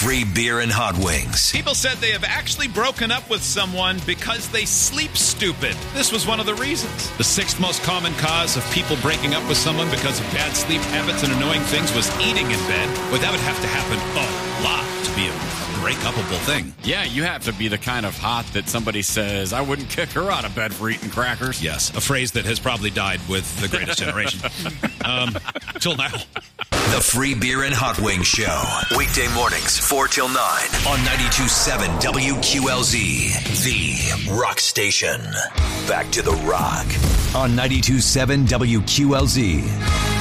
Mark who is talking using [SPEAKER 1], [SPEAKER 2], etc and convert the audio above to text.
[SPEAKER 1] free beer and hot wings.
[SPEAKER 2] People said they have actually broken up with someone because they sleep stupid. This was one of the reasons. The sixth most common cause of people breaking up with someone because of bad sleep habits and annoying things was eating in bed. Well, that would have to happen a lot to be a break-upable thing.
[SPEAKER 3] Yeah, you have to be the kind of hot that somebody says, I wouldn't kick her out of bed for eating crackers.
[SPEAKER 2] Yes, a phrase that has probably died with The Greatest Generation. Till now.
[SPEAKER 1] The Free Beer and Hot Wings Show. Weekday mornings, 4 till 9 on 92.7 WQLZ, the rock station. Back to the rock on 92.7 WQLZ.